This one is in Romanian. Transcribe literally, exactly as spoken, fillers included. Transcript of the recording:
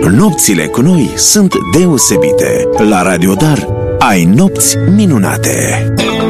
Nopțile cu noi sunt deosebite. La Radio Dar ai nopți minunate.